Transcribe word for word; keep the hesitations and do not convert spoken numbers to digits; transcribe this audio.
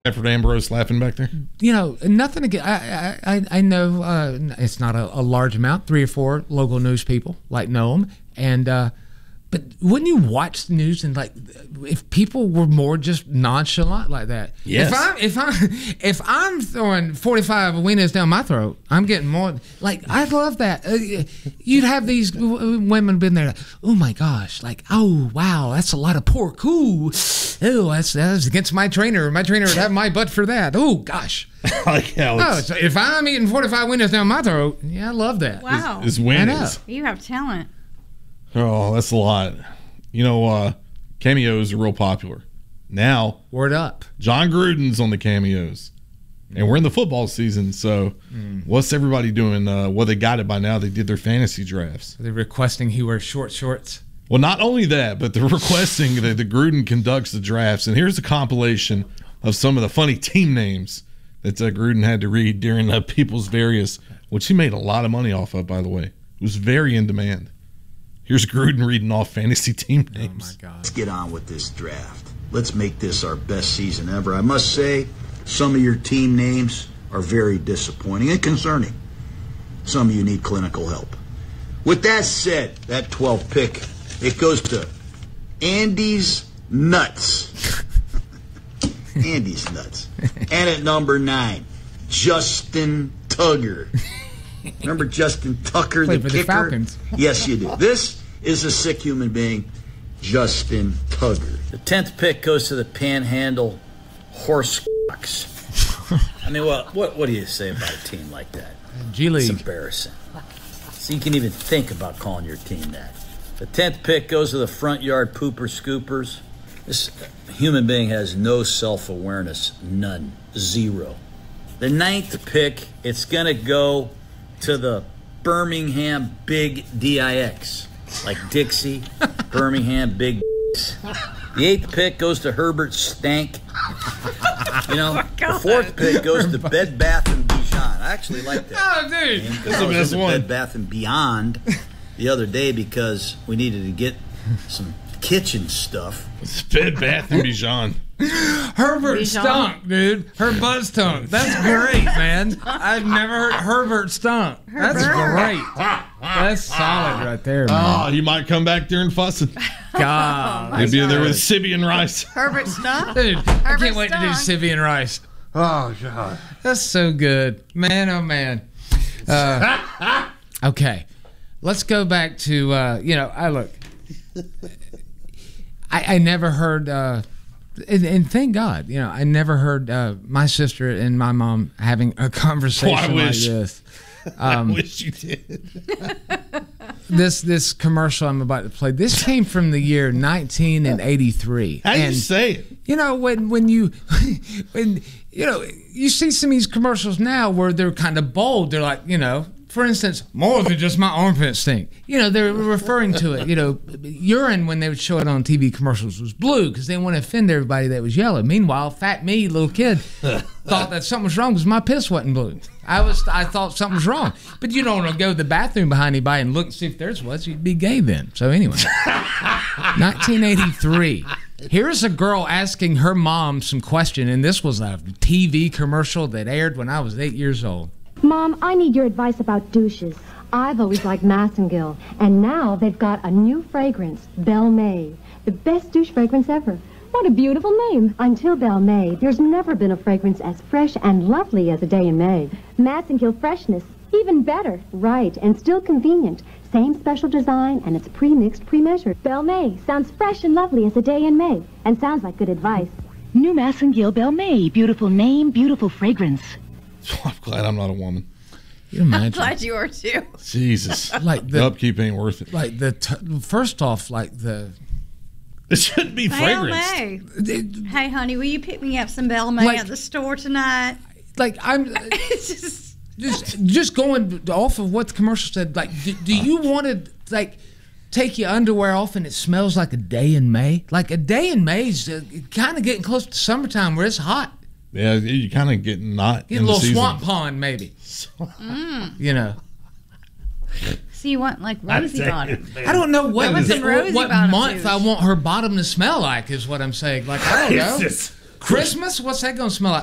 Stafford Ambrose laughing back there. You know, nothing again. I I I know uh, it's not a, a large amount. Three or four local news people like know him, and uh, but wouldn't you watch the news and like if people were more just nonchalant like that? Yes. If I if I if I'm throwing forty-five wieners down my throat, I'm getting more. Like I love that. Uh, you'd have these women been there. Like, oh my gosh! Like oh wow, that's a lot of pork. Ooh. Oh, that's, that's against my trainer. My trainer would have my butt for that. Oh, gosh. Like how oh, so if I'm eating forty-five wieners down my throat, yeah, I love that. Wow. It's, it's wieners. You have talent. Oh, that's a lot. You know, uh, cameos are real popular. Now, word up. John Gruden's on the cameos. And we're in the football season, so mm. what's everybody doing? Uh, well, they got it by now. They did their fantasy drafts. Are they requesting he wears short shorts? Well, not only that, but they're requesting that the Gruden conducts the drafts. And here's a compilation of some of the funny team names that uh, Gruden had to read during uh, People's Various, which he made a lot of money off of, by the way. It was very in demand. Here's Gruden reading off fantasy team names. Oh, my God. Let's get on with this draft. Let's make this our best season ever. I must say, some of your team names are very disappointing and concerning. Some of you need clinical help. With that said, that twelfth pick, it goes to Andy's Nuts. Andy's Nuts. And at number nine, Justin Tugger. Remember Justin Tucker, Play the for kicker? The Falcons. Yes, you do. This is a sick human being, Justin Tugger. The tenth pick goes to the Panhandle Horse Cocks. I mean, what, what what do you say about a team like that? G-League. It's embarrassing. So you can even think about calling your team that. The tenth pick goes to the Front Yard Pooper Scoopers. This human being has no self-awareness, none, zero. The ninth pick, it's going to go to the Birmingham Big D I X, like Dixie, Birmingham Big Dicks. The eighth pick goes to Herbert Stank. You know, the fourth pick goes to Bed Bath and Beyond. I actually like that. Oh, dude. This is the best one. Bed Bath and Beyond the other day because we needed to get some kitchen stuff. It's Bed Bath and Beyond. Herbert Bijan. stunk, dude. Her butt stunk. That's great, man. I've never heard Herbert stunk. That's Herbert. great. That's solid right there, man. Oh, you might come back there and fussing. God. They'd be there with Sibby and Rice. Herbert Stump? Dude, I Herbert can't wait to do Stunk. Civvy and Rice. Oh, God. That's so good. Man, oh, man. Uh, okay. Let's go back to, uh, you know, I look. I, I never heard, uh, and, and thank God, you know, I never heard uh, my sister and my mom having a conversation Oh, I like wish. this. Um, I wish you did. this this commercial I'm about to play, this came from the year nineteen eighty-three. How do you And, say it? you know, when when you when you know you see some of these commercials now where they're kind of bold. They're like, you know, for instance, more than just my armpits stink. You know, they're referring to it. You know, urine when they would show it on T V commercials was blue because they didn't want to offend everybody that was yellow. Meanwhile, fat me, little kid, thought that something was wrong because my piss wasn't blue. I was I thought something was wrong. But you don't want to go to the bathroom behind anybody and look and see if theirs was. You'd be gay then. So anyway, nineteen eighty-three. Here's a girl asking her mom some question, and this was a T V commercial that aired when I was eight years old. Mom, I need your advice about douches. I've always liked Massengill, and now they've got a new fragrance, Belle May. The best douche fragrance ever. What a beautiful name. Until Belle May, there's never been a fragrance as fresh and lovely as a day in May. Massengill freshness, even better. Right, and still convenient. Same special design, and it's pre-mixed, pre-measured. Belle May sounds fresh and lovely as a day in May, and sounds like good advice. New Massengill Belle May. Beautiful name, beautiful fragrance. I'm glad I'm not a woman. You imagine? I'm glad you are too. Jesus. Like the The upkeep ain't worth it. like the t- first off, like the It shouldn't be Belle fragrance. May. it, Hey, honey, will you pick me up some Belle May Like- at the store tonight? like I'm It's just just just going off of what the commercial said. Like, do, do you want to like take your underwear off and it smells like a day in May? Like a day in May is uh, kind of getting close to summertime where it's hot. Yeah, you kind of getting not Get in a the little season. swamp pond maybe. You know. so you want like rosy bottom. I don't know what want some what, rosy what bottom month douche. I want her bottom to smell like is what I'm saying. Like I don't know. It's just- Christmas? What's that going to smell like?